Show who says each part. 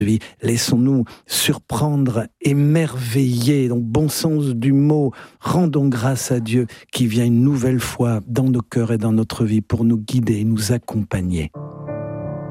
Speaker 1: vie. Laissons-nous surprendre, émerveiller, dans le bon sens du mot. Rendons grâce à Dieu qui vient une nouvelle fois dans nos cœurs et dans notre vie pour nous guider et nous accompagner.